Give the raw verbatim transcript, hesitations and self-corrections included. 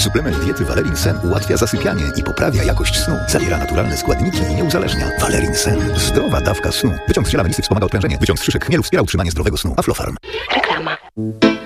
Suplement diety Valerin Sen ułatwia zasypianie i poprawia jakość snu. Zawiera naturalne składniki i nie uzależnia. Valerin Sen. Zdrowa dawka snu. Wyciąg z ziela melisy wspomaga odprężenie. Wyciąg z szyszek chmielu wspiera utrzymanie zdrowego snu. Aflofarm. Reklama.